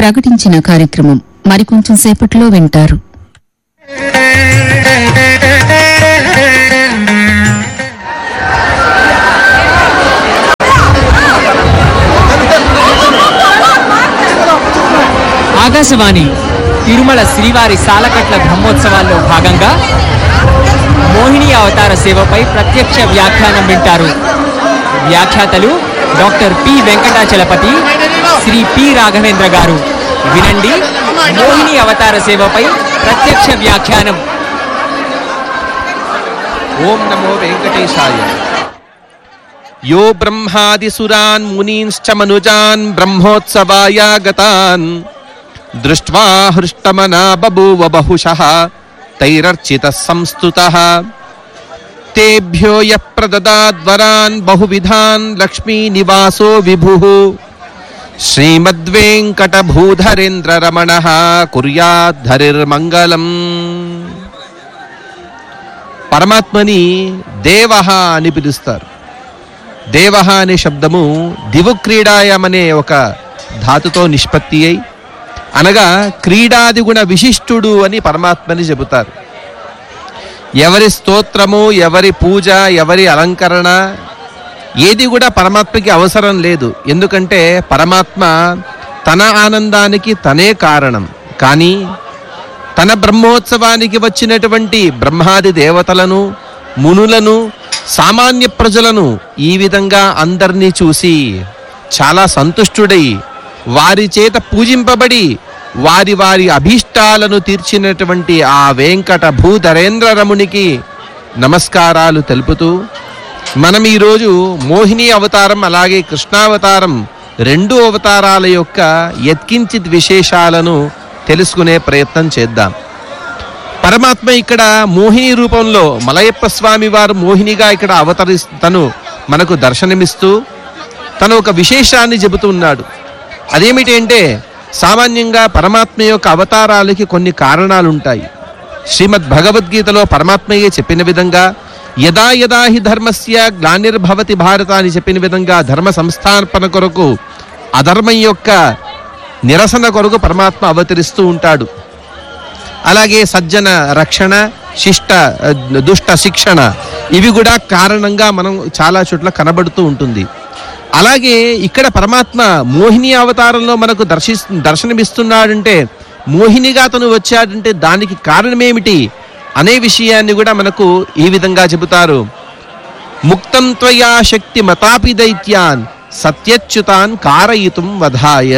ప్రకటించిన కార్యక్రమం మరికొంచెం సేపట్లో వింటారు. ఆకాశవాణి తిరుమల శ్రీవారి సాలకట్ల బ్రహ్మోత్సవాల్లో భాగంగా మోహిని అవతార సేవపై ప్రత్యక్ష వ్యాఖ్యానం వింటారు. వ్యాఖ్యాతలు doctor P Venkatachalapathi, Shri P Raghavendra గారు. వినండి మోహిని అవతార సేవపై ప్రత్యక్ష వ్యాఖ్యానం. ఓం నమో వెంకటేశాయ. యో బ్రహ్మాదిసురాన్ మునీంశ్చ మనుజాన్ బ్రహ్మోత్సవాయ గతాన్ దృష్ట్వా హృష్టమనా బభూవ బహుశః తైరర్చితః సంస్తుతః తేభ్యో యః ప్రదదాద్వరాన్ బహువిధాన్ లక్ష్మీ నివాసో విభుః శ్రీమద్వేంకటభూధరేంద్ర రమణః కుర్యాద్ధరిర్మంగళం. పరమాత్మని దేవః అని పిలుస్తారు. దేవః అనే శబ్దము దివుక్రీడాయం అనే ఒక ధాతుతో నిష్పత్తి అయి, అనగా క్రీడాది గుణ విశిష్టుడు అని పరమాత్మని చెబుతారు. ఎవరి స్తోత్రము, ఎవరి పూజ, ఎవరి అలంకరణ ఏది కూడా పరమాత్మకి అవసరం లేదు. ఎందుకంటే పరమాత్మ తన ఆనందానికి తనే కారణం. కానీ తన బ్రహ్మోత్సవానికి వచ్చినటువంటి బ్రహ్మాది దేవతలను, మునులను, సామాన్య ప్రజలను ఈ విధంగా అందరినీ చూసి చాలా సంతుష్టుడై వారి చేత పూజింపబడి వారి వారి అభీష్టాలను తీర్చినటువంటి ఆ వెంకట భూధరేంద్ర రమునికి నమస్కారాలు తెలుపుతూ, మనం ఈరోజు మోహిని అవతారం అలాగే కృష్ణావతారం రెండు అవతారాల యొక్క యత్కించిత్ విశేషాలను తెలుసుకునే ప్రయత్నం చేద్దాం. పరమాత్మ ఇక్కడ మోహిని రూపంలో మలయప్ప స్వామి వారు మోహినిగా ఇక్కడ తను మనకు దర్శనమిస్తూ తను ఒక విశేషాన్ని చెబుతున్నాడు. అదేమిటి అంటే, సామాన్యంగా పరమాత్మ యొక్క అవతారాలకి కొన్ని కారణాలు ఉంటాయి. శ్రీమద్ భగవద్గీతలో పరమాత్మయే చెప్పిన విధంగా యదా యదా హి ధర్మస్య గ్లానిర్భవతి భారత అని చెప్పిన విధంగా ధర్మ సంస్థాపన కొరకు, అధర్మం యొక్క నిరసన కొరకు పరమాత్మ అవతరిస్తూ ఉంటాడు. అలాగే సజ్జన రక్షణ, దుష్ట శిక్షణ ఇవి కూడా కారణంగా మనం చాలా చోట్ల కనబడుతూ ఉంటుంది. అలాగే ఇక్కడ పరమాత్మ మోహిని అవతారంలో మనకు దర్శనమిస్తున్నాడంటే, మోహినిగా తను వచ్చాడంటే దానికి కారణమేమిటి అనే విషయాన్ని కూడా మనకు ఈ విధంగా చెబుతారు. ముక్తం త్వయా శక్తి మతాపి దైత్యాన్ సత్యచ్యుతాన్ కారయితుం వధాయ.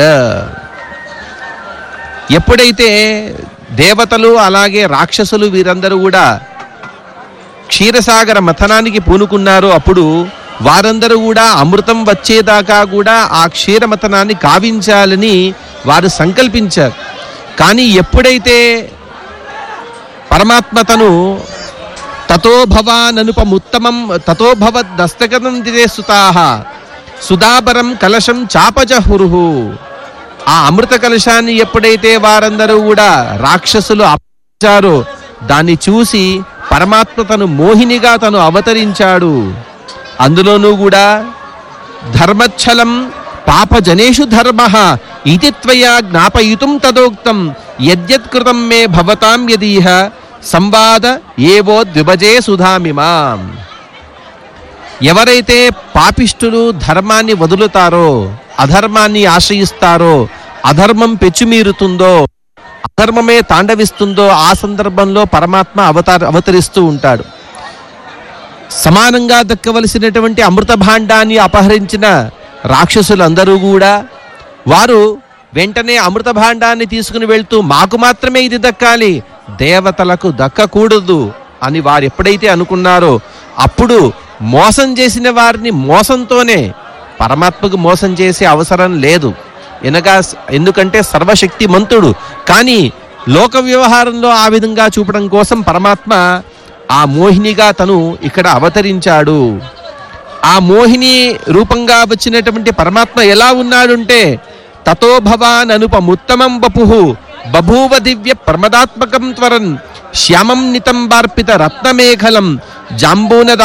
ఎప్పుడైతే దేవతలు అలాగే రాక్షసులు వీరందరూ కూడా క్షీరసాగర మథనానికి పూనుకున్నారో అప్పుడు వారందరూ కూడా అమృతం వచ్చేదాకా కూడా ఆ క్షీరమథనాన్ని కావించాలని వారు సంకల్పించారు. కానీ ఎప్పుడైతే పరమాత్మ తను తతోభవాననుపముత్తమం తతోభవద్దస్తగతం దిదే సుతాః సుధాబరం కలశం చాపజహురుహు, ఆ అమృత కలశాన్ని ఎప్పుడైతే వారందరూ కూడా రాక్షసులు అపచారో దాన్ని చూసి పరమాత్మ తను మోహినిగా తను అవతరించాడు. అందులోనూ కూడా ధర్మచ్ఛలం పాపజనేషు ధర్మః ఇతి త్వయా జ్ఞాపయితుం తదోక్తం యద్యత్కృతం మే భవతాం యదీహ సంవాద ఏవో ద్విభజే సుధామిమాం. ఎవరైతే పాపిష్టులు ధర్మాన్ని వదులుతారో, అధర్మాన్ని ఆశ్రయిస్తారో, అధర్మం పెచ్చుమీరుతుందో, అధర్మమే తాండవిస్తుందో ఆ సందర్భంలో పరమాత్మ అవతరిస్తూ ఉంటాడు. సమానంగా దక్కవలసినటువంటి అమృత భాండాన్ని అపహరించిన రాక్షసులందరూ కూడా వారు వెంటనే అమృత భాండాన్ని తీసుకుని వెళ్తూ మాకు మాత్రమే ఇది దక్కాలి, దేవతలకు దక్కకూడదు అని వారు ఎప్పుడైతే అనుకున్నారో అప్పుడు మోసం చేసిన వారిని మోసంతోనే, పరమాత్మకు మోసం చేసే అవసరం లేదు. ఎందుకంటే సర్వశక్తిమంతుడు. కానీ లోక వ్యవహారంలో ఆ విధంగా చూపడం కోసం పరమాత్మ ఆ మోహినిగా తను ఇక్కడ అవతరించాడు. ఆ మోహిని రూపంగా వచ్చినటువంటి పరమాత్మ ఎలా ఉన్నాడుంటే, తతో భవాన్ అనుపముత్తమం వపుః బభూవ దివ్య ప్రమదాత్మకం త్వరన్ శ్యామం నితంబార్పిత రత్నమేఖలం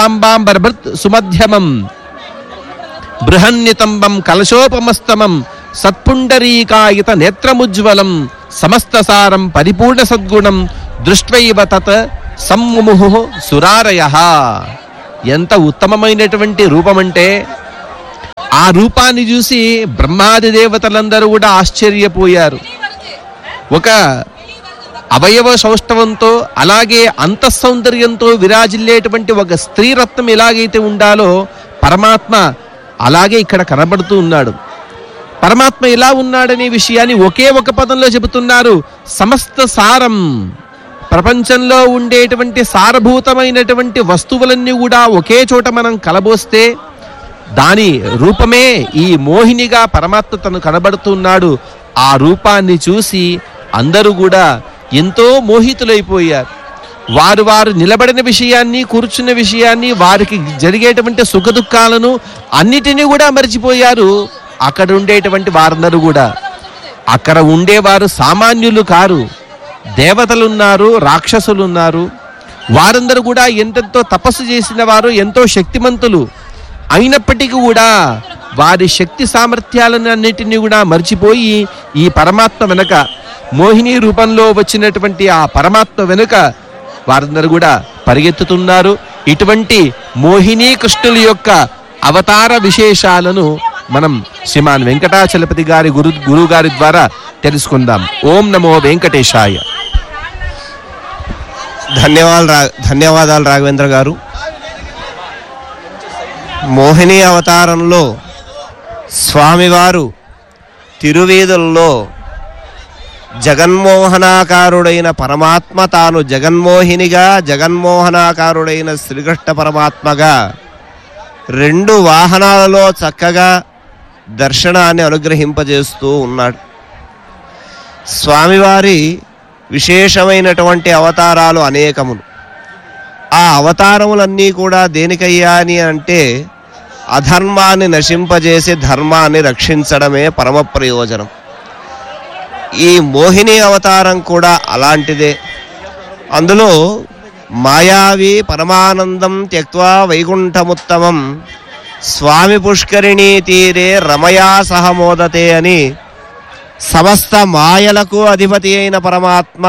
జాంబూనదాంబాంబర్భృత్ సుమధ్యమం బృహన్నితంబం కలశోపమస్తమం సత్పుండరీకాయిత నేత్రముజ్వలం సమస్తసారం పరిపూర్ణ సద్గుణం దృష్ట్వైవ తత్ సమ్ముముహు సురారయః. ఎంత ఉత్తమమైనటువంటి రూపమంటే ఆ రూపాన్ని చూసి బ్రహ్మాది దేవతలందరూ కూడా ఆశ్చర్యపోయారు. ఒక అవయవ సౌష్ఠవంతో అలాగే అంతఃసౌందర్యంతో విరాజిల్లేటువంటి ఒక స్త్రీరత్నం ఎలాగైతే ఉండాలో పరమాత్మ అలాగే ఇక్కడ కనబడుతూ ఉన్నాడు. పరమాత్మ ఎలా ఉన్నాడనే విషయాన్ని ఒకే ఒక పదంలో చెబుతున్నారు, సమస్త సారం. ప్రపంచంలో ఉండేటువంటి సారభూతమైనటువంటి వస్తువులన్నీ కూడా ఒకే చోట మనం కలబోస్తే దాని రూపమే ఈ మోహినిగా పరమాత్మ తను కనబడుతున్నాడు. ఆ రూపాన్ని చూసి అందరూ కూడా ఎంతో మోహితులైపోయారు. వారు నిలబడిన విషయాన్ని, కూర్చున్న విషయాన్ని, వారికి జరిగేటువంటి సుఖ దుఃఖాలను అన్నిటినీ కూడా మర్చిపోయారు. అక్కడ ఉండేటువంటి వారందరూ కూడా, అక్కడ ఉండేవారు సామాన్యులు కారు, దేవతలున్నారు, రాక్షసులున్నారు. వారందరూ కూడా ఎంతెంతో తపస్సు చేసిన వారు, ఎంతో శక్తిమంతులు. అయినప్పటికీ కూడా వారి శక్తి సామర్థ్యాలను అన్నిటినీ కూడా మర్చిపోయి ఈ పరమాత్మ వెనుక, మోహిని రూపంలో వచ్చినటువంటి ఆ పరమాత్మ వెనుక వారందరూ కూడా పరిగెత్తుతున్నారు. ఇటువంటి మోహిని కృష్ణుల యొక్క అవతార విశేషాలను మనం శ్రీమాన్ వెంకటాచలపతి గారి గురువు గారి ద్వారా తెలుసుకుందాం. ఓం నమో వెంకటేశాయ. ధన్యవాదాలు రాఘవేంద్ర గారు. మోహిని అవతారంలో స్వామివారు తిరువీధుల్లో జగన్మోహనాకారుడైన పరమాత్మ తాను జగన్మోహినిగా, జగన్మోహనాకారుడైన శ్రీకృష్ణ పరమాత్మగా 2 వాహనాలలో చక్కగా దర్శనాన్ని అనుగ్రహింపజేస్తూ ఉన్నాడు. స్వామివారి విశేషమైనటువంటి అవతారాలు అనేకములు. ఆ అవతారములన్నీ కూడా దేనికయ్యా అని అంటే అధర్మాన్ని నశింపజేసి ధర్మాన్ని రక్షించడమే పరమ ప్రయోజనం. ఈ మోహిని అవతారం కూడా అలాంటిదే. అందులో మాయావి పరమానందం త్యక్వా వైకుంఠముత్తమం స్వామి పుష్కరిణీ తీరే రమయా సహమోదతే అని సమస్త మాయలకు అధిపతి అయిన పరమాత్మ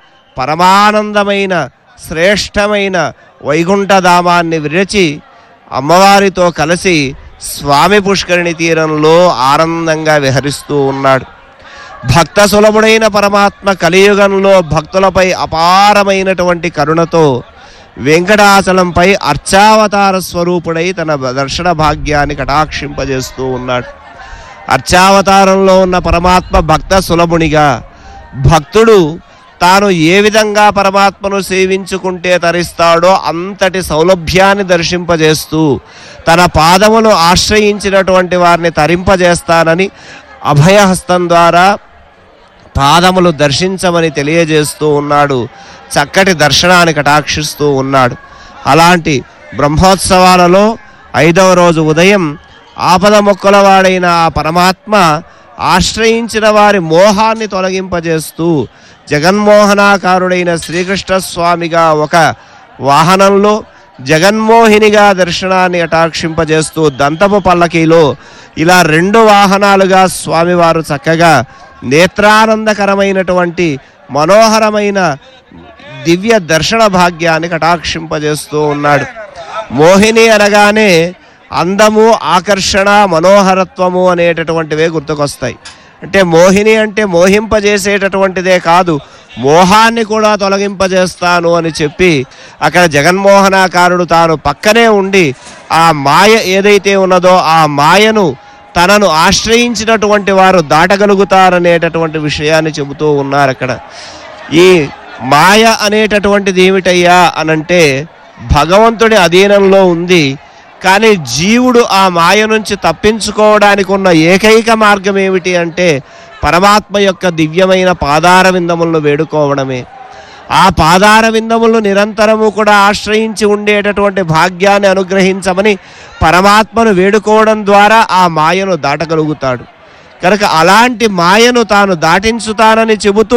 పరమానందమైన శ్రేష్టమైన వైకుంఠధామాన్ని విరచి అమ్మవారితో కలిసి స్వామి పుష్కరిణి తీరంలో ఆనందంగా విహరిస్తూ ఉన్నాడు. భక్త సులభుడైన పరమాత్మ కలియుగంలో భక్తులపై అపారమైనటువంటి కరుణతో వెంకటాచలంపై అర్చావతార స్వరూపుడై తన దర్శన భాగ్యాన్ని కటాక్షింపజేస్తూ ఉన్నాడు. అర్చావతారంలో ఉన్న పరమాత్మ భక్త సులభునిగా, భక్తుడు తాను ఏ విధంగా పరమాత్మను సేవించుకుంటే తరిస్తాడో అంతటి సౌలభ్యాన్ని దర్శింపజేస్తూ తన పాదమును ఆశ్రయించినటువంటి వారిని తరింపజేస్తానని అభయహస్తం ద్వారా పాదములు దర్శించమని తెలియజేస్తూ ఉన్నాడు. చక్కటి దర్శనాన్ని కటాక్షిస్తూ ఉన్నాడు. అలాంటి బ్రహ్మోత్సవాలలో 5వ రోజు ఉదయం ఆపద మొక్కలవాడైన ఆ పరమాత్మ ఆశ్రయించిన వారి మోహాన్ని తొలగింపజేస్తూ జగన్మోహనాకారుడైన శ్రీకృష్ణ స్వామిగా ఒక వాహనంలో, జగన్మోహినిగా దర్శనాన్ని కటాక్షింపజేస్తూ దంతపు పల్లకీలో ఇలా 2 వాహనాలుగా స్వామివారు చక్కగా నేత్రానందకరమైనటువంటి మనోహరమైన దివ్య దర్శన భాగ్యాన్ని కటాక్షింపజేస్తూ ఉన్నాడు. మోహిని అనగానే అందము, ఆకర్షణ, మనోహరత్వము అనేటటువంటివే గుర్తుకొస్తాయి. అంటే మోహిని అంటే మోహింపజేసేటటువంటిదే కాదు, మోహాన్ని కూడా తొలగింపజేస్తాను అని చెప్పి అక్కడ జగన్మోహనాకారుడు తాను పక్కనే ఉండి ఆ మాయ ఏదైతే ఉన్నదో ఆ మాయను తనను ఆశ్రయించినటువంటి వారు దాటగలుగుతారనేటటువంటి విషయాన్ని చెబుతూ ఉన్నారు. అక్కడ ఈ మాయ అనేటటువంటిది ఏమిటయ్యా అనంటే భగవంతుడి అధీనంలో ఉంది. కానీ జీవుడు ఆ మాయ నుంచి తప్పించుకోవడానికి ఉన్న ఏకైక మార్గం ఏమిటి అంటే పరమాత్మ యొక్క దివ్యమైన పాదార విందములను వేడుకోవడమే. ఆ పాదార విందములను నిరంతరము కూడా ఆశ్రయించి ఉండేటటువంటి భాగ్యాన్ని అనుగ్రహించమని పరమాత్మను వేడుకోవడం ద్వారా ఆ మాయను దాటగలుగుతాడు. కనుక అలాంటి మాయను తాను దాటించుతానని చెబుతూ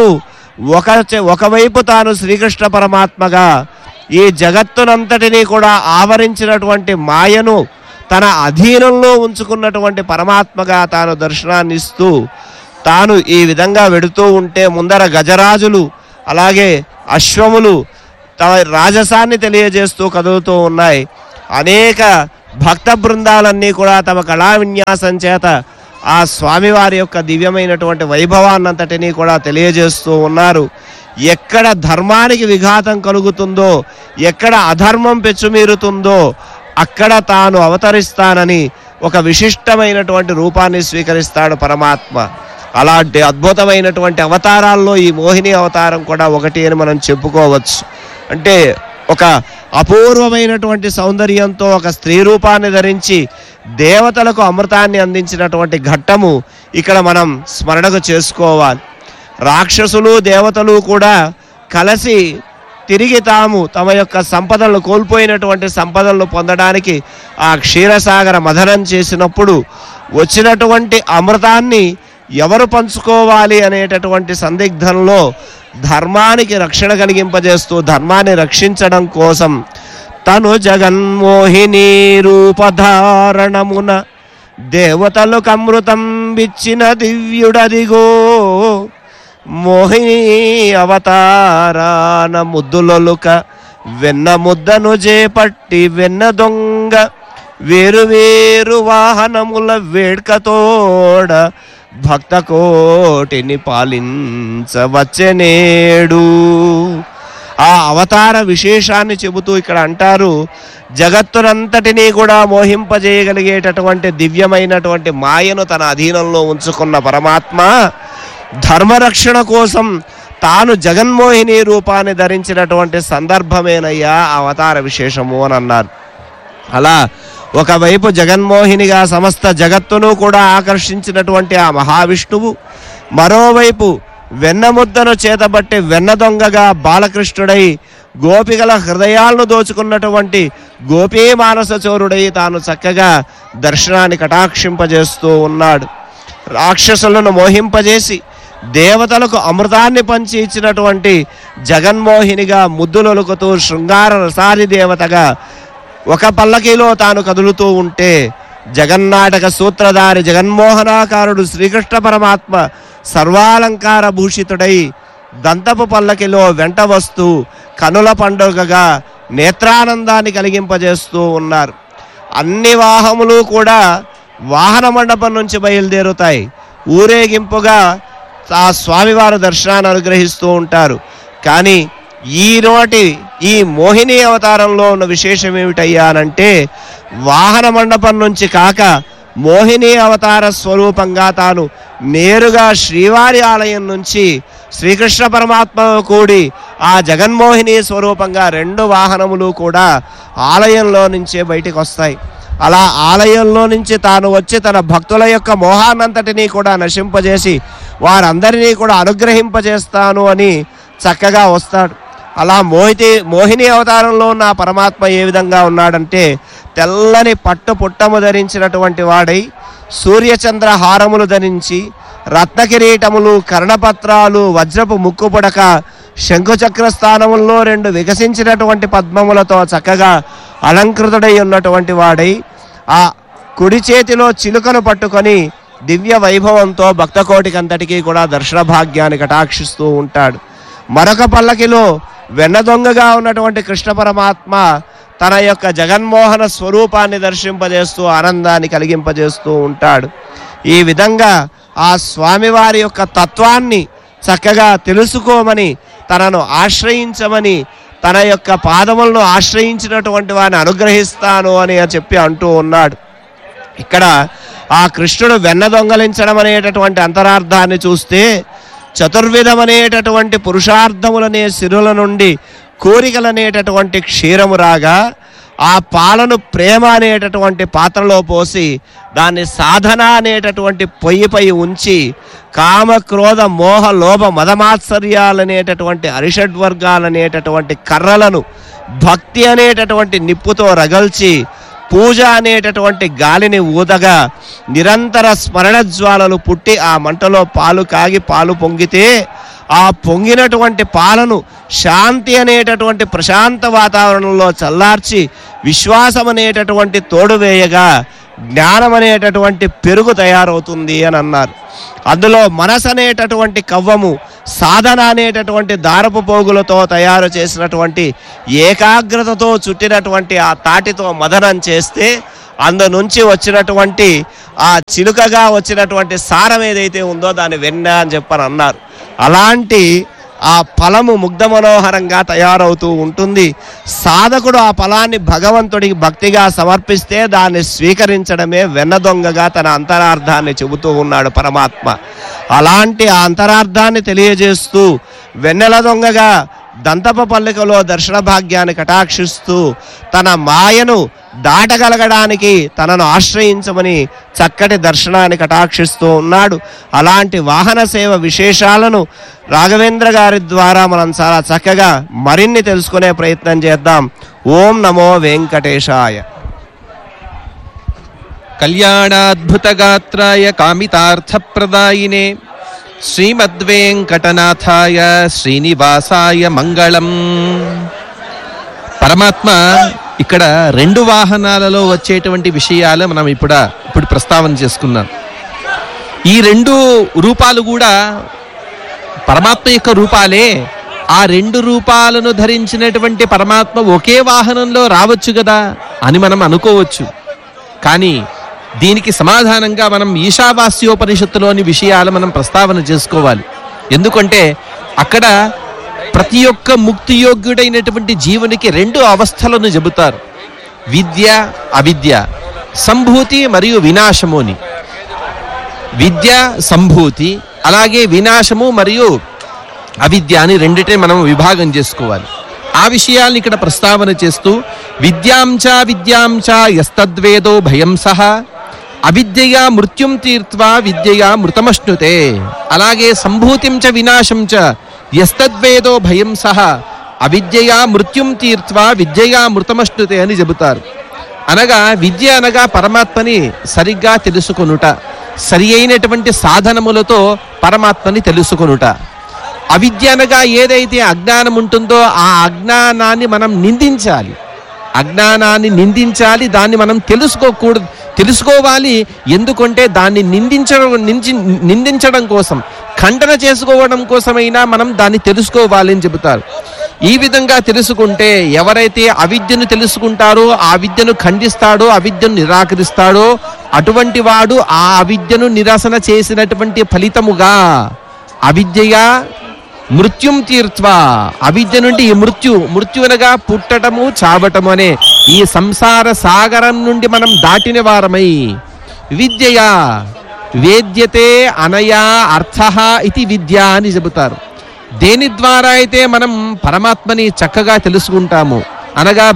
ఒకవైపు తాను శ్రీకృష్ణ పరమాత్మగా ఈ జగత్తునంతటినీ కూడా ఆవరించినటువంటి మాయను తన అధీనంలో ఉంచుకున్నటువంటి పరమాత్మగా తాను దర్శనాన్ని ఇస్తూ తాను ఈ విధంగా వెడుతూ ఉంటే ముందర గజరాజులు అలాగే అశ్వములు తమ రాజసాన్ని తెలియజేస్తూ కదులుతూ ఉన్నాయి. అనేక భక్త బృందాలన్నీ కూడా తమ కళా విన్యాసం చేత ఆ స్వామివారి యొక్క దివ్యమైనటువంటి వైభవాన్నంతటినీ కూడా తెలియజేస్తూ ఉన్నారు. ఎక్కడ ధర్మానికి విఘాతం కలుగుతుందో, ఎక్కడ అధర్మం పెచ్చుమీరుతుందో అక్కడ తాను అవతరిస్తానని ఒక విశిష్టమైనటువంటి రూపాన్ని స్వీకరిస్తాడు పరమాత్మ. అలాంటి అద్భుతమైనటువంటి అవతారాల్లో ఈ మోహిని అవతారం కూడా ఒకటి అని మనం చెప్పుకోవచ్చు. అంటే ఒక అపూర్వమైనటువంటి సౌందర్యంతో ఒక స్త్రీ రూపాన్ని ధరించి దేవతలకు అమృతాన్ని అందించినటువంటి ఘట్టము ఇక్కడ మనం స్మరణకు చేసుకోవాలి. రాక్షసులు దేవతలు కూడా కలిసి తిరిగి తమ యొక్క సంపదలను కోల్పోయినటువంటి సంపదలను పొందడానికి ఆ క్షీరసాగర మథనం చేసినప్పుడు వచ్చినటువంటి అమృతాన్ని ఎవరు పంచుకోవాలి అనేటటువంటి సందిగ్ధంలో ధర్మానికి రక్షణ కలిగింపజేస్తూ ధర్మాన్ని రక్షించడం కోసం తను జగన్మోహిని రూపధారణమున దేవతలకు అమృతం ఇచ్చిన దివ్యుడదిగో మోహిని అవతారాన ముద్దులొలుక వెన్న ముద్దను చేపట్టి వెన్న దొంగ వేరు వాహనముల వేడ్కతోడ భక్త కోటిని పాలించవచ్చెనేడు. ఆ అవతార విశేషాన్ని చెబుతూ ఇక్కడ అంటారు, జగత్తునంతటినీ కూడా మోహింపజేయగలిగేటటువంటి దివ్యమైనటువంటి మాయను తన అధీనంలో ఉంచుకున్న పరమాత్మ ధర్మరక్షణ కోసం తాను జగన్మోహిని రూపాన్ని ధరించినటువంటి సందర్భమేనయ్యా అవతార విశేషము అని అన్నారు. అలా ఒకవైపు జగన్మోహినిగా సమస్త జగత్తును కూడా ఆకర్షించినటువంటి ఆ మహావిష్ణువు, మరోవైపు వెన్నముద్దను చేతబట్టి వెన్న దొంగగా బాలకృష్ణుడై గోపికల హృదయాలను దోచుకున్నటువంటి గోపీ మానస చోరుడై తాను చక్కగా దర్శనాన్ని కటాక్షింపజేస్తూ ఉన్నాడు. రాక్షసులను మోహింపజేసి దేవతలకు అమృతాన్ని పంచి ఇచ్చినటువంటి జగన్మోహినిగా ముద్దులొలుకుతూ శృంగార రసాది దేవతగా ఒక పల్లకిలో తాను కదులుతూ ఉంటే జగన్నాటక సూత్రధారి జగన్మోహనాకారుడు శ్రీకృష్ణ పరమాత్మ సర్వాలంకార భూషితుడై దంతపు పల్లకిలో వెంట వస్తూ కనుల పండుగగా నేత్రానందాన్ని కలిగింపజేస్తూ ఉన్నారు. అన్ని వాహములు కూడా వాహన మండపం నుంచి బయలుదేరుతాయి. ఊరేగింపుగా ఆ స్వామివారు దర్శనాన్ని అనుగ్రహిస్తూ ఉంటారు. కానీ ఈ మోహిని అవతారంలో ఉన్న విశేషం ఏమిటయ్యా అనంటే, వాహన మండపం నుంచి కాక మోహిని అవతార స్వరూపంగా తాను నేరుగా శ్రీవారి ఆలయం నుంచి శ్రీకృష్ణ పరమాత్మ కూడి ఆ జగన్మోహిని స్వరూపంగా 2 వాహనములు కూడా ఆలయంలో నుంచే బయటికి వస్తాయి. అలా ఆలయంలో నుంచి తాను వచ్చి తన భక్తుల యొక్క మోహాన్నంతటినీ కూడా నశింపజేసి వారందరినీ కూడా అనుగ్రహింపజేస్తాను అని చక్కగా వస్తాడు. అలా మోహిని అవతారంలో ఉన్న పరమాత్మ ఏ విధంగా ఉన్నాడంటే, తెల్లని పట్టు పుట్టము ధరించినటువంటి వాడై సూర్యచంద్ర హారములు ధరించి రత్న కిరీటములు కర్ణపత్రాలు వజ్రపు ముక్కు పుడక శంఖుచక్ర స్థానముల్లో 2 వికసించినటువంటి పద్మములతో చక్కగా అలంకృతుడై ఉన్నటువంటి వాడై ఆ కుడి చేతిలో చిలుకను పట్టుకొని దివ్య వైభవంతో భక్తకోటికంతటికీ కూడా దర్శన భాగ్యాన్ని కటాక్షిస్తూ ఉంటాడు. మరొక పల్లకిలో వెన్న దొంగగా ఉన్నటువంటి కృష్ణ పరమాత్మ తన యొక్క జగన్మోహన స్వరూపాన్ని దర్శింపజేస్తూ ఆనందాన్ని కలిగింపజేస్తూ ఉంటాడు. ఈ విధంగా ఆ స్వామివారి యొక్క తత్వాన్ని చక్కగా తెలుసుకోమని, తనను ఆశ్రయించమని, తన యొక్క పాదములను ఆశ్రయించినటువంటి వారిని అనుగ్రహిస్తాను అని చెప్పి అంటూ ఉన్నాడు. ఇక్కడ ఆ కృష్ణుడు వెన్న దొంగలించడం అనేటటువంటి అంతరార్థాన్ని చూస్తే, చతుర్విధమనేటటువంటి పురుషార్థములనే సిరుల నుండి కోరికలనేటటువంటి క్షీరము రాగా ఆ పాలను ప్రేమ అనేటటువంటి పాత్రలో పోసి దాన్ని సాధన అనేటటువంటి పొయ్యిపై ఉంచి కామ క్రోధ మోహ లోభ మదమాత్సర్యాలనేటటువంటి అరిషడ్వర్గాలనేటటువంటి కర్రలను భక్తి అనేటటువంటి నిప్పుతో రగల్చి పూజ అనేటటువంటి గాలిని ఊదగా నిరంతర స్మరణ జ్వాలలు పుట్టి ఆ మంటలో పాలు కాగి పాలు పొంగితే ఆ పొంగినటువంటి పాలను శాంతి అనేటటువంటి ప్రశాంత వాతావరణంలో చల్లార్చి విశ్వాసం అనేటటువంటి తోడు వేయగా జ్ఞానం అనేటటువంటి పెరుగు తయారవుతుంది అని అన్నారు. అందులో మనసు అనేటటువంటి కవ్వము సాధన అనేటటువంటి దారపు పోగులతో తయారు చేసినటువంటి ఏకాగ్రతతో చుట్టినటువంటి ఆ తాటితో మదనం చేస్తే అందు నుంచి వచ్చినటువంటి ఆ చిలుకగా వచ్చినటువంటి సారం ఏదైతే ఉందో దాన్ని వెన్న అని చెప్పని అన్నారు. అలాంటి ఆ ఫలము ముగ్ధ మనోహరంగా తయారవుతూ ఉంటుంది. సాధకుడు ఆ ఫలాన్ని భగవంతుడికి భక్తిగా సమర్పిస్తే దాన్ని స్వీకరించడమే వెన్న దొంగగా తన అంతరార్థాన్ని చెబుతూ ఉన్నాడు పరమాత్మ. అలాంటి ఆ అంతరార్థాన్ని తెలియజేస్తూ వెన్నెల దొంగగా దంతప పల్లికలో దర్శన భాగ్యాన్ని కటాక్షిస్తూ తన మాయను దాటగలగడానికి తనను ఆశ్రయించమని చక్కటి దర్శనాన్ని కటాక్షిస్తూ ఉన్నాడు. అలాంటి వాహన సేవ విశేషాలను రాఘవేంద్ర గారి ద్వారా మనం చాలా చక్కగా మరిన్ని తెలుసుకునే ప్రయత్నం చేద్దాం. ఓం నమో వెంకటేశాయ. కళ్యాణాద్భుతగాత్రాయ కామితార్థప్రదాయినే శ్రీమద్వేంకటనాథాయ శ్రీనివాసాయ మంగళం. పరమాత్మ ఇక్కడ 2 వాహనాలలో వచ్చేటువంటి విషయాలు మనం ఇప్పుడు ప్రస్తావన చేసుకున్నాం. ఈ 2 రూపాలు కూడా పరమాత్మ యొక్క రూపాలే. ఆ 2 రూపాలను ధరించినటువంటి పరమాత్మ ఒకే వాహనంలో రావచ్చు కదా అని మనం అనుకోవచ్చు. కానీ దీనికి సమాధానంగా మనం ఈశావాస్యోపనిషత్తులోని విషయాలు మనం ప్రస్తావన చేసుకోవాలి. ఎందుకంటే అక్కడ ప్రతి ఒక్క ముక్తియోగ్యుడైనటువంటి జీవునికి 2 అవస్థలను చెబుతారు. విద్య, అవిద్య, సంభూతి మరియు వినాశము అని. విద్య, సంభూతి, అలాగే వినాశము మరియు అవిద్య అని రెండిటిని మనం విభాగం చేసుకోవాలి. ఆ విషయాల్ని ఇక్కడ ప్రస్తావన చేస్తూ విద్యాంచ విద్యాంచ యస్తద్వేదో భయం సహ అవిద్యయా మృత్యుం తీర్త్వా విద్యయా మృతమశ్నుతే. అలాగే సంభూతిం చ వినాశం చ యస్తద్వేదో భయం సహ అవిద్యయా మృత్యుం తీర్త్వా విద్యయా మృతమశ్నుతే అని చెబుతారు. అనగా విద్య అనగా పరమాత్మని సరిగ్గా తెలుసుకొనుట, సరి అయినటువంటి సాధనములతో పరమాత్మని తెలుసుకొనుట. అవిద్య అనగా ఏదైతే అజ్ఞానం ఉంటుందో ఆ అజ్ఞానాన్ని మనం నిందించాలి. అజ్ఞానాన్ని నిందించాలి, దాన్ని మనం తెలుసుకోవాలి. ఎందుకంటే దాన్ని నిందించడం కోసం, ఖండన చేసుకోవడం కోసమైనా మనం దాన్ని తెలుసుకోవాలి అని చెబుతారు. ఈ విధంగా తెలుసుకుంటే ఎవరైతే అవిద్యను తెలుసుకుంటారో, ఆ విద్యను ఖండిస్తాడో, అవిద్యను నిరాకరిస్తాడో అటువంటి వాడు ఆ అవిద్యను నిరసన చేసినటువంటి ఫలితముగా అవిద్యగా మృత్యుం తీర్త్వా, అవిద్య నుండి మృత్యువనగా పుట్టటము చావటము అనే ఈ సంసార సాగరం నుండి మనం దాటిన వారమై విద్యయా వేద్యతే అనయా అర్థః ఇది విద్య అని చెబుతారు. దేని ద్వారా అయితే మనం పరమాత్మని చక్కగా తెలుసుకుంటాము అనగా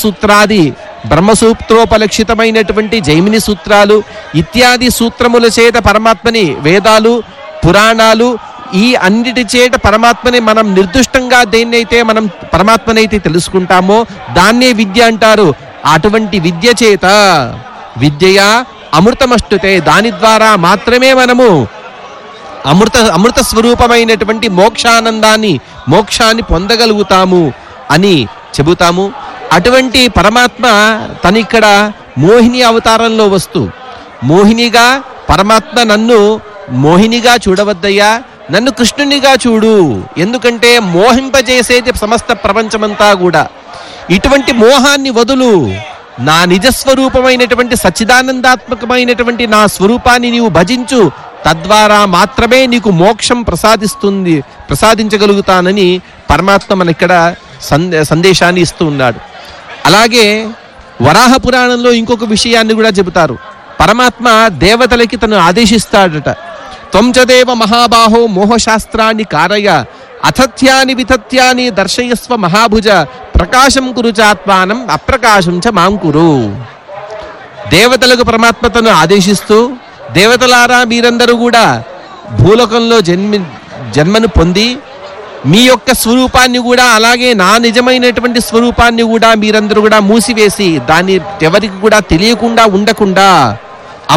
బ్రహ్మసూత్రోపలక్షితమైనటువంటి జైమిని సూత్రాలు ఇత్యాది సూత్రముల చేత పరమాత్మని, వేదాలు, పురాణాలు, ఈ అన్నిటి చేత పరమాత్మని మనం నిర్దుష్టంగా దేన్నైతే మనం పరమాత్మనైతే తెలుసుకుంటామో దాన్నే విద్య అంటారు. అటువంటి విద్య చేత విద్యయా అమృతమష్టుతే, దాని ద్వారా మాత్రమే మనము అమృత స్వరూపమైనటువంటి మోక్షాన్ని పొందగలుగుతాము అని చెబుతాము. అటువంటి పరమాత్మ తనిక్కడ మోహిని అవతారంలో వస్తూ మోహినిగా పరమాత్మ నన్ను మోహినిగా చూడవద్దయ్యా, నన్ను కృష్ణునిగా చూడు, ఎందుకంటే మోహింపజేసేది సమస్త ప్రపంచమంతా కూడా. ఇటువంటి మోహాన్ని వదులు, నా నిజస్వరూపమైనటువంటి సచ్చిదానందాత్మకమైనటువంటి నా స్వరూపాన్ని నీవు భజించు, తద్వారా మాత్రమే నీకు మోక్షం ప్రసాదించగలుగుతానని పరమాత్మ మనకిక్కడ సందేశాన్ని ఇస్తూ ఉన్నాడు. అలాగే వరాహ పురాణంలో ఇంకొక విషయాన్ని కూడా చెబుతారు. పరమాత్మ దేవతలకి తను ఆదేశిస్తాడట. త్వంచదేవ మహాబాహో మోహశాస్త్రాన్ని కారయ అతథ్యాని వితథ్యాని దర్శయస్వ మహాభుజ ప్రకాశం కురుచాత్మానం అప్రకాశం చ మాం కురు. దేవతలకు పరమాత్మ తను ఆదేశిస్తూ, దేవతలారా మీరందరూ కూడా భూలోకంలో జన్మను పొంది మీ యొక్క స్వరూపాన్ని కూడా, అలాగే నా నిజమైనటువంటి స్వరూపాన్ని కూడా మీరందరూ కూడా మూసివేసి దాన్ని ఎవరికి కూడా తెలియకుండా ఉండకుండా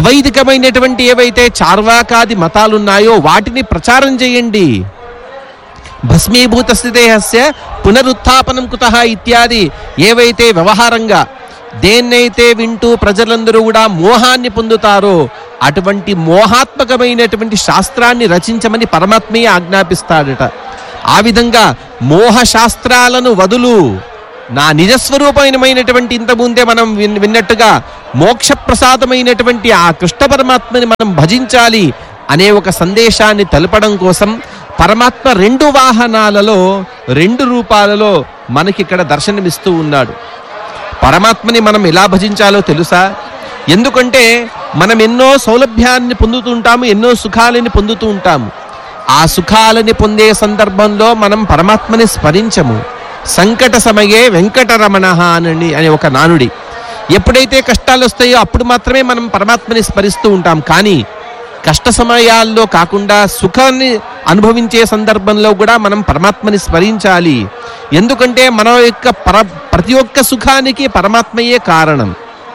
అవైదికమైనటువంటి ఏవైతే చార్వాకాది మతాలున్నాయో వాటిని ప్రచారం చేయండి. భస్మీభూత స్థితేహస్య పునరుత్థాపనం కుతః ఇత్యాది ఏవైతే వ్యవహారంగా దేన్నైతే వింటూ ప్రజలందరూ కూడా మోహాన్ని పొందుతారో అటువంటి మోహాత్మకమైనటువంటి శాస్త్రాన్ని రచించమని పరమాత్మే ఆజ్ఞాపిస్తాడట. ఆ విధంగా మోహ శాస్త్రాలను వదులు, నా నిజస్వరూపమైనటువంటి ఇంతకుముందే మనం విన్నట్టుగా మోక్షప్రసాదమైనటువంటి ఆ కృష్ణ పరమాత్మని మనం భజించాలి అనే ఒక సందేశాన్ని తెలపడం కోసం పరమాత్మ 2 వాహనాలలో 2 రూపాలలో మనకిక్కడ దర్శనమిస్తూ ఉన్నాడు. పరమాత్మని మనం ఎలా భజించాలో తెలుసా? ఎందుకంటే మనం ఎన్నో సౌలభ్యాన్ని పొందుతూ ఉంటాము, ఎన్నో సుఖాలని పొందుతూ ఉంటాము. ఆ సుఖాలని పొందే సందర్భంలో మనం పరమాత్మని స్మరించము. సంకట సమయే వెంకటరమణ అనే ఒక నానుడి. ఎప్పుడైతే కష్టాలు వస్తాయో అప్పుడు మాత్రమే మనం పరమాత్మని స్మరిస్తూ ఉంటాం. కానీ కష్ట సమయాల్లో కాకుండా సుఖాన్ని అనుభవించే సందర్భంలో కూడా మనం పరమాత్మని స్మరించాలి. ఎందుకంటే మన యొక్క ప్రతి ఒక్క సుఖానికి పరమాత్మయే కారణం.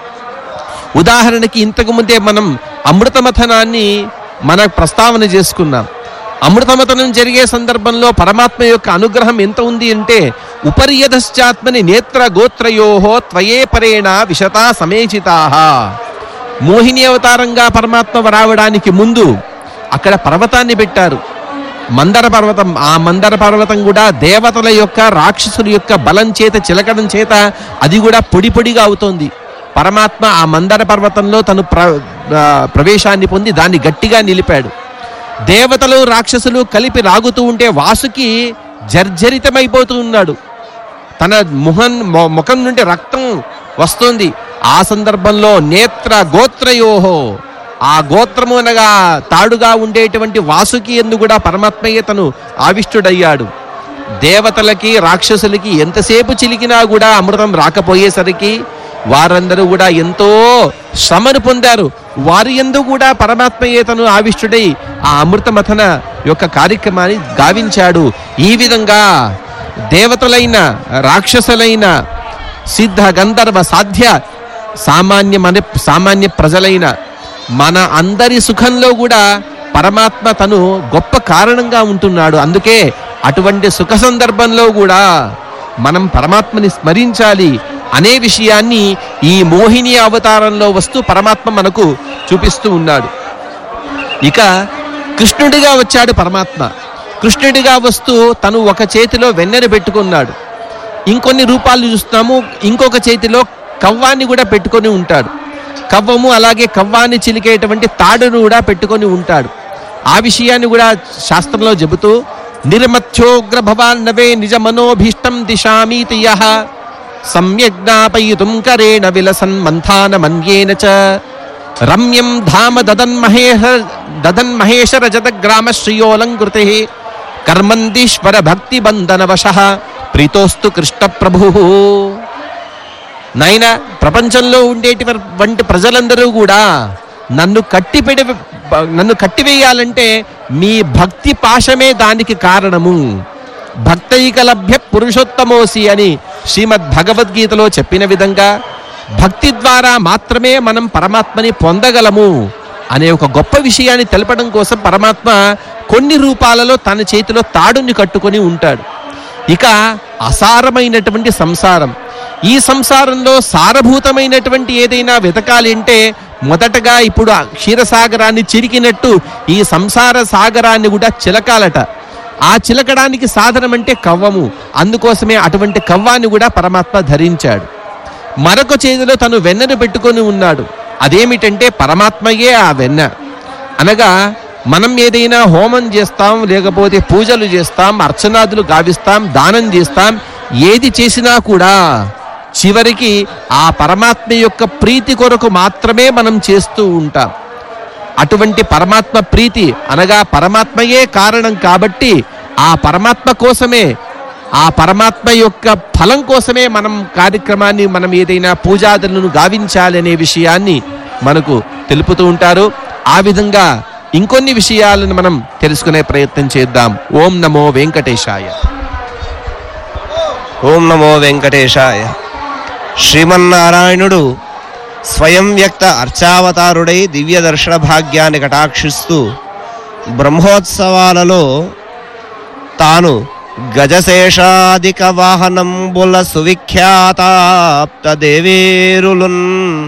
ఉదాహరణకి ఇంతకు ముందే మనం అమృతమథనాన్ని మన ప్రస్తావన చేసుకున్నాం. అమృతమథనం జరిగే సందర్భంలో పరమాత్మ యొక్క అనుగ్రహం ఎంత ఉంది అంటే ఉపర్యధశ్చాత్మని నేత్ర గోత్రయోహో త్వయే పరేణ విశతా సమేచితాః. మోహిని అవతారంగా పరమాత్మ రావడానికి ముందు అక్కడ పర్వతాన్ని పెట్టారు, మందర పర్వతం. ఆ మందర పర్వతం కూడా దేవతల యొక్క రాక్షసుల యొక్క బలం చేత చిలకడం చేత అది కూడా పొడి పొడిగా అవుతోంది. పరమాత్మ ఆ మందర పర్వతంలో తను ప్రవేశాన్ని పొంది దాన్ని గట్టిగా నిలిపాడు. దేవతలు రాక్షసులు కలిపి లాగుతూ ఉంటే వాసుకి జర్జరితమైపోతూ ఉన్నాడు. తన ముఖం నుండి రక్తం వస్తుంది. ఆ సందర్భంలో నేత్ర గోత్రయోహో, ఆ గోత్రము అనగా తాడుగా ఉండేటువంటి వాసుకి ఎందు కూడా పరమాత్మయ్య తను ఆవిష్టుడయ్యాడు. దేవతలకి రాక్షసులకి ఎంతసేపు చిలికినా కూడా అమృతం రాకపోయేసరికి వారందరూ కూడా ఎంతో శ్రమను పొందారు. వారి యందు కూడా పరమాత్మయే తను ఆవిష్టుడై ఆ అమృతమథన యొక్క కార్యక్రమాన్ని గావించాడు. ఈ విధంగా దేవతలైన రాక్షసులైన సిద్ధ గంధర్వ సాధ్య సామాన్య ప్రజలైన మన అందరి సుఖంలో కూడా పరమాత్మ తను గొప్ప కారణంగా ఉంటున్నాడు. అందుకే అటువంటి సుఖ సందర్భంలో కూడా మనం పరమాత్మని స్మరించాలి అనే విషయాన్ని ఈ మోహిని అవతారంలో వస్తూ పరమాత్మ మనకు చూపిస్తూ ఉన్నాడు. ఇక కృష్ణుడిగా వచ్చాడు పరమాత్మ. కృష్ణుడిగా వస్తూ తను ఒక చేతిలో వెన్నెను పెట్టుకున్నాడు. ఇంకొన్ని రూపాలు చూస్తున్నాము, ఇంకొక చేతిలో కవ్వాన్ని కూడా పెట్టుకొని ఉంటాడు. కవ్వము అలాగే కవ్వాన్ని చిలికేటువంటి తాడును కూడా పెట్టుకొని ఉంటాడు. ఆ విషయాన్ని కూడా శాస్త్రంలో చెబుతూ నిర్మథ్యోగ్ర భవాన్నవే నిజ మనోభీష్టం దిశామీతి యః సమ్యజ్ఞాపయితుం కరేణ విలసన్ మంథాన మన్యేన చ రమ్యం ధామ దదన్ మహేష రజత గ్రామ శ్రియోలంకృతి కర్మందీశ్వర భక్తి బంధనవశః ప్రీతోస్తు కృష్ణ ప్రభు. నాయన, ప్రపంచంలో ఉండేటువంటి ప్రజలందరూ కూడా నన్ను కట్టివేయాలంటే మీ భక్తి పాశమే దానికి కారణము. భక్తైకలభ్య పురుషోత్తమోసి అని శ్రీమద్ భగవద్గీతలో చెప్పిన విధంగా భక్తి ద్వారా మాత్రమే మనం పరమాత్మని పొందగలము అనే ఒక గొప్ప విషయాన్ని తెలపడం కోసం పరమాత్మ కొన్ని రూపాలలో తన చేతిలో తాడుని కట్టుకొని ఉంటాడు. ఇక అసారమైనటువంటి సంసారం, ఈ సంసారంలో సారభూతమైనటువంటి ఏదైనా వెతకాలి అంటే మొదటగా ఇప్పుడు క్షీరసాగరాన్ని చిరికినట్టు ఈ సంసార సాగరాన్ని కూడా చిలకాలట. ఆ చిలకడానికి సాధనం అంటే కవ్వము. అందుకోసమే అటువంటి కవ్వాన్ని కూడా పరమాత్మ ధరించాడు. మరొక చేతిలో తను వెన్నను పెట్టుకొని ఉన్నాడు. అదేమిటంటే పరమాత్మయే ఆ వెన్న. అనగా మనం ఏదైనా హోమం చేస్తాం, లేకపోతే పూజలు చేస్తాం, అర్చనాదులు గావిస్తాం, దానం చేస్తాం, ఏది చేసినా కూడా చివరికి ఆ పరమాత్మ యొక్క ప్రీతి కొరకు మాత్రమే మనం చేస్తూ ఉంటాం. అటువంటి పరమాత్మ ప్రీతి అనగా పరమాత్మయే కారణం కాబట్టి ఆ పరమాత్మ కోసమే, ఆ పరమాత్మ యొక్క ఫలం కోసమే మనం కార్యక్రమాన్ని, మనం ఏదైనా పూజాదులను గావించాలి అనే విషయాన్ని మనకు తెలుపుతూ ఉంటారు. ఆ విధంగా ఇంకొన్ని విషయాలను మనం తెలుసుకునే ప్రయత్నం చేద్దాం. ఓం నమో వెంకటేశాయ. ఓం నమో వెంకటేశాయ. శ్రీమన్నారాయణుడు స్వయం వ్యక్త అర్చావతారుడై దివ్య దర్శన భాగ్యాన్ని కటాక్షిస్తూ బ్రహ్మోత్సవాలలో తాను గజశేషాధిక వాహనంబుల సువిఖ్యాతాప్త దేవేరులున్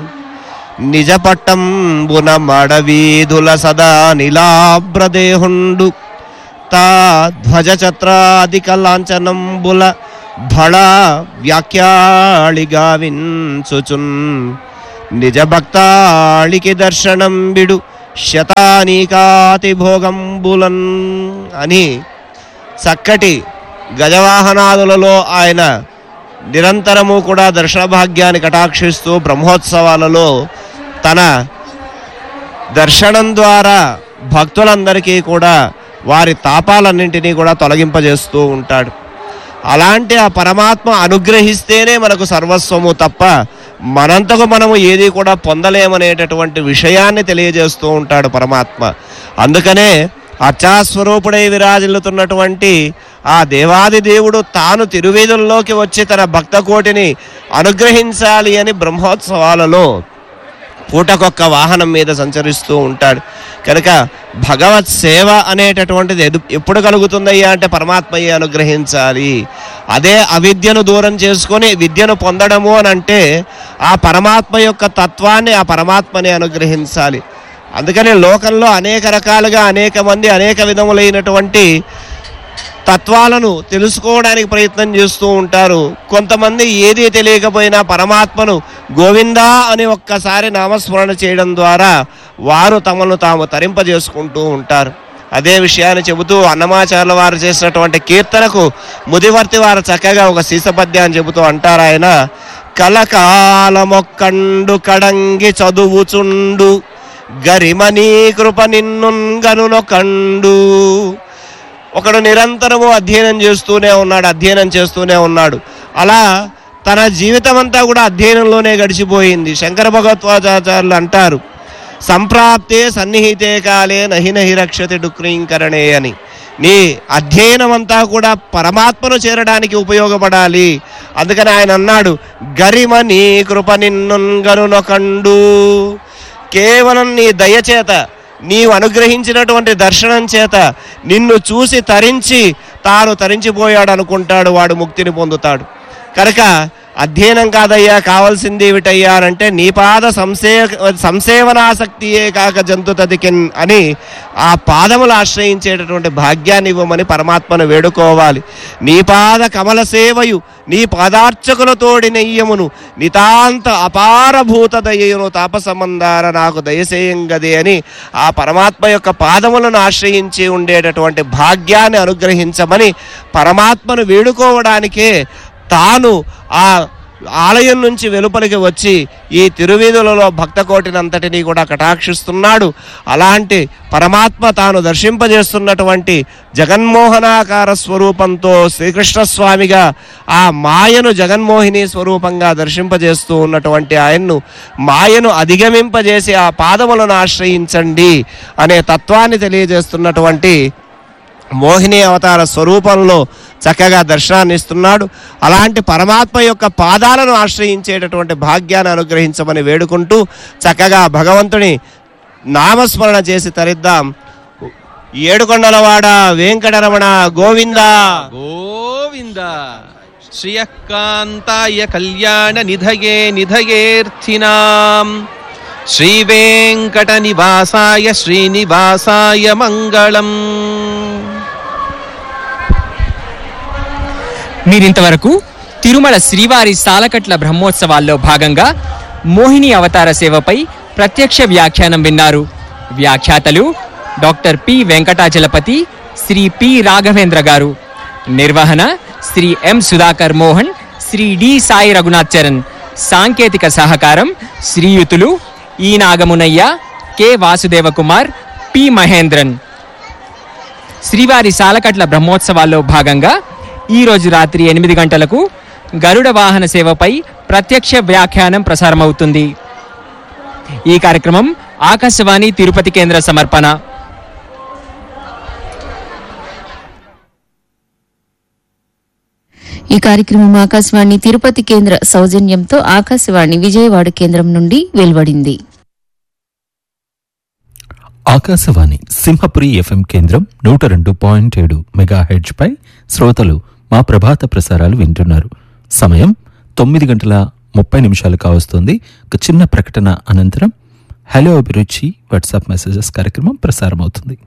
నిజపట్టంబున మడవీధుల సదా నిలాభ్రదేహుండు తా ధ్వజ ఛత్రాధిక లాంఛనంబుల భళ వ్యాఖ్యాళిగా వించుచున్ నిజ భక్తాళికి దర్శనం బిడు శతానీకాతి భోగంబులన్ అని చక్కటి గజవాహనాదులలో ఆయన నిరంతరము కూడా దర్శన భాగ్యాన్ని కటాక్షిస్తూ బ్రహ్మోత్సవాలలో తన దర్శనం ద్వారా భక్తులందరికీ కూడా వారి తాపాలన్నింటినీ కూడా తొలగింపజేస్తూ ఉంటాడు. అలాంటి ఆ పరమాత్మ అనుగ్రహిస్తేనే మనకు సర్వస్వము తప్ప మనంతకు మనము ఏది కూడా పొందలేమనేటటువంటి విషయాన్ని తెలియజేస్తూ ఉంటాడు పరమాత్మ. అందుకనే అర్చాస్వరూపుడై విరాజిల్లుతున్నటువంటి ఆ దేవాది దేవుడు తాను తిరువీధుల్లోకి వచ్చి తన భక్త కోటిని అనుగ్రహించాలి అని బ్రహ్మోత్సవాలలో పూటకొక్క వాహనం మీద సంచరిస్తూ ఉంటాడు. కనుక భగవత్ సేవ అనేటటువంటిది ఎప్పుడు కలుగుతుందయ్యా అంటే పరమాత్మయ్య అనుగ్రహించాలి. అదే అవిద్యను దూరం చేసుకొని విద్యను పొందడము అని అంటే ఆ పరమాత్మ యొక్క తత్వాన్ని ఆ పరమాత్మని అనుగ్రహించాలి. అందుకని లోకంలో అనేక రకాలుగా అనేక మంది అనేక విధములైనటువంటి తత్వాలను తెలుసుకోవడానికి ప్రయత్నం చేస్తూ ఉంటారు. కొంతమంది ఏది తెలియకపోయినా పరమాత్మను గోవిందా అని ఒక్కసారి నామస్మరణ చేయడం ద్వారా వారు తమను తాము తరింపజేసుకుంటూ ఉంటారు. అదే విషయాన్ని చెబుతూ అన్నమాచార్యుల వారు చేసినటువంటి కీర్తనకు ముదివర్తి వారు చక్కగా ఒక శీసపద్యాన్ని చెబుతూ అంటారు ఆయన, కలకాలమొక్కండు కడంగి చదువుచుండు గరిమనీ కృప నిన్నుగనునొకండు. ఒకడు నిరంతరము అధ్యయనం చేస్తూనే ఉన్నాడు. అలా తన జీవితం అంతా కూడా అధ్యయనంలోనే గడిచిపోయింది. శంకర భగవత్పాదాచార్యులు అంటారు, సంప్రాప్తే సన్నిహితే కాలే నహి నహి రక్షతి డుక్రీంకరణే అని. నీ అధ్యయనం అంతా కూడా పరమాత్మను చేరడానికి ఉపయోగపడాలి. అందుకని ఆయన అన్నాడు, గరిమ నీ కృప నిన్నుగనునొకండు. కేవలం నీ దయచేత నీవు అనుగ్రహించినటువంటి దర్శనం చేత నిన్ను చూసి తరించి తాను తరించిపోయాడు అనుకుంటాడు, వాడు ముక్తిని పొందుతాడు. కనుక అధ్యయనం కాదయ్యా, కావాల్సింది ఏమిటయ్యా అంటే నీ పాద సంసేవనాసక్తియే కాక జంతుతదికిన్ అని ఆ పాదములు ఆశ్రయించేటటువంటి భాగ్యాన్ని ఇవ్వమని పరమాత్మను వేడుకోవాలి. నీ పాద కమల సేవయు నీ పాదార్చకుల తోడి నెయ్యమును నితాంత అపారభూత దయ్యను తాపసమందార నాకు దయసేయంగదే అని ఆ పరమాత్మ యొక్క పాదములను ఆశ్రయించి ఉండేటటువంటి భాగ్యాన్ని అనుగ్రహించమని పరమాత్మను వేడుకోవడానికే తాను ఆ ఆలయం నుంచి వెలుపలికి వచ్చి ఈ తిరువీధులలో భక్త కోటినంతటినీ కూడా కటాక్షిస్తున్నాడు. అలాంటి పరమాత్మ తాను దర్శింపజేస్తున్నటువంటి జగన్మోహనాకార స్వరూపంతో శ్రీకృష్ణస్వామిగా ఆ మాయను జగన్మోహిని స్వరూపంగా దర్శింపజేస్తూ ఉన్నటువంటి ఆయన్ను మాయను అధిగమింపజేసి ఆ పాదములను ఆశ్రయించండి అనే తత్వాన్ని తెలియజేస్తున్నటువంటి మోహిని అవతార స్వరూపంలో చక్కగా దర్శనాన్ని ఇస్తున్నాడు. అలాంటి పరమాత్మ యొక్క పాదాలను ఆశ్రయించేటటువంటి భాగ్యాన్ని అనుగ్రహించమని వేడుకుంటూ చక్కగా భగవంతుని నామస్మరణ చేసి తరిద్దాం. ఏడుకొండలవాడ వెంకటరమణ గోవింద గోవింద. శ్రియకాంతాయ కళ్యాణ నిధయే నిధయేర్థినాం శ్రీ వెంకట నివాసాయ శ్రీనివాసాయ మంగళం. మీరింతవరకు తిరుమల శ్రీవారి సాలకట్ల బ్రహ్మోత్సవాల్లో భాగంగా మోహిని అవతార సేవపై ప్రత్యక్ష వ్యాఖ్యానం విన్నారు. వ్యాఖ్యాతలు doctor P Venkatachalapathi, Shri P Raghavendra గారు. నిర్వహణ శ్రీ ఎం సుధాకర్ మోహన్, శ్రీ డి సాయి రఘునాథ్ చరణ్. సాంకేతిక సహకారం శ్రీయుతులు ఈ నాగమునయ్య, కె వాసుదేవ కుమార్, పి మహేంద్రన్. శ్రీవారి సాలకట్ల బ్రహ్మోత్సవాల్లో భాగంగా ఈరోజు రాత్రి 8 గంటలకు గరుడ వాహన సేవపై ప్రత్యక్ష వ్యాఖ్యానం ప్రసారమవుతుంది. ఈ కార్యక్రమం ఆకాశవాణి తిరుపతి కేంద్ర సమర్పణ. ఈ కార్యక్రమం ఆకాశవాణి తిరుపతి కేంద్ర సౌజన్యంతో ఆకాశవాణి విజయవాడ కేంద్రం నుండి వెలువడింది. ఆకాశవాణి సింహపురి ఎఫ్ఎం కేంద్రం 102.7 మెగాహెర్ట్జ్ పై శ్రోతలు మా ప్రభాత ప్రసారాలు వింటున్నారు. సమయం 9:30 కావస్తుంది. ఒక చిన్న ప్రకటన అనంతరం హలో అభిరుచి వాట్సాప్ మెసేజెస్ కార్యక్రమం ప్రసారం అవుతుంది.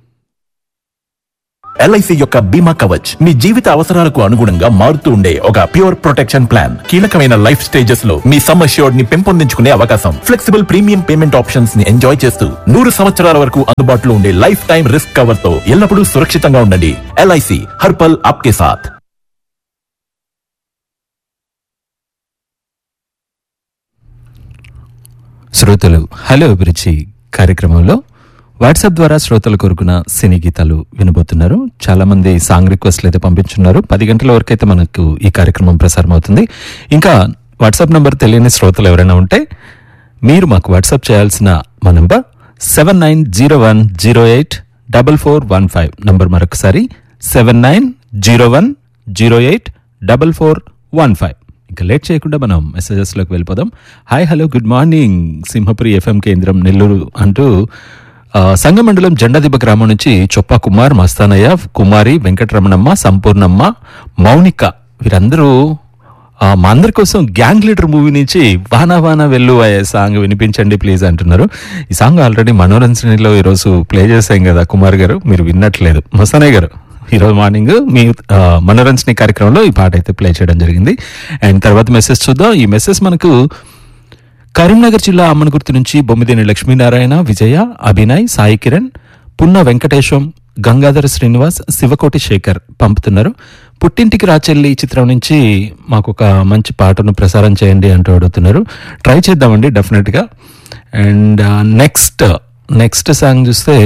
ఎల్ఐసి యొక్క బీమా కవచ్ మీ జీవిత అవసరాలకు అనుగుణంగా మారుతూ ఉండే ఒక ప్యూర్ ప్రొటెక్షన్ ప్లాన్. కీలకమైన లైఫ్ స్టేజెస్ లో మీ సమ్ అష్యూర్డ్ ని పెంపొందించుకునే అవకాశం, ఫ్లెక్సిబుల్ ప్రీమియం పేమెంట్ ఆప్షన్స్ ని ఎంజాయ్ చేస్తూ 100 సంవత్సరాల వరకు అందుబాటులో ఉండే లైఫ్ టైం రిస్క్ కవర్ తో ఎల్లప్పుడూ సురక్షితంగా ఉండండి. ఎల్ఐసి హర్పల్ ఆప్కే సాథ్. శ్రోతలు హలో అభిరుచి కార్యక్రమంలో వాట్సాప్ ద్వారా శ్రోతలు కోరుకున్న సినీ గీతాలు వినబోతున్నారు. చాలా మంది సాంగ్ రిక్వెస్ట్లు అయితే పంపించున్నారు. 10 గంటల వరకు అయితే మనకు ఈ కార్యక్రమం ప్రసారం అవుతుంది. ఇంకా వాట్సాప్ నంబర్ తెలియని శ్రోతలు ఎవరైనా ఉంటే మీరు మాకు వాట్సాప్ చేయాల్సిన మా నంబర్ 7901084415. నంబర్ మరొకసారి 7901084415. ఇంకా లేట్ చేయకుండా మనం మెసేజెస్లోకి వెళ్ళిపోదాం. Hi hello good morning Simhapuri FM కేంద్రం నెల్లూరు అంటూ సంగమండలం జెండాదిబ్బ గ్రామం నుంచి చొప్పా కుమార్, మస్తానయ్య, కుమారి, వెంకటరమణమ్మ, సంపూర్ణమ్మ, మౌనిక వీరందరూ మా అందరి కోసం గ్యాంగ్ లీడర్ మూవీ నుంచి వానా వానా వెళ్ళు అయ్యే సాంగ్ వినిపించండి ప్లీజ్ అంటున్నారు. ఈ సాంగ్ ఆల్రెడీ మనోరంజనలో ఈరోజు ప్లే చేసాం కదా కుమార్ గారు, మీరు విన్నట్లేదు. మస్తానయ్య గారు ఈరోజు మార్నింగ్ మీ మనోరంజని కార్యక్రమంలో ఈ పాట అయితే ప్లే చేయడం జరిగింది. అండ్ తర్వాత మెసేజ్ చూద్దాం. ఈ మెసేజ్ మనకు కరీంనగర్ జిల్లా అమ్మనగుర్తి నుంచి బొమ్మిదేని లక్ష్మీనారాయణ, విజయ, అభినయ్, సాయి కిరణ్, పున్న వెంకటేశం, గంగాధర శ్రీనివాస్, శివకోటి శేఖర్ పంపుతున్నారు. పుట్టింటికి రాచెల్లి చిత్రం నుంచి మాకు ఒక మంచి పాటను ప్రసారం చేయండి అంటూ అడుగుతున్నారు. ట్రై చేద్దామండి డెఫినెట్గా. అండ్ నెక్స్ట్ సాంగ్ చూస్తే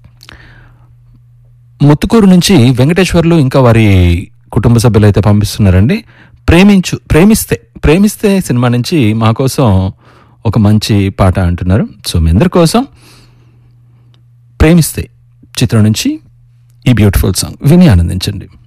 ముత్తుకూరు నుంచి వెంకటేశ్వర్లు ఇంకా వారి కుటుంబ సభ్యులు అయితే పంపిస్తున్నారండి. ప్రేమిస్తే సినిమా నుంచి మా కోసం ఒక మంచి పాట అంటున్నారు. సో మీ అందరి కోసం ప్రేమిస్తే చిత్రం నుంచి ఈ బ్యూటిఫుల్ సాంగ్ విని ఆనందించండి.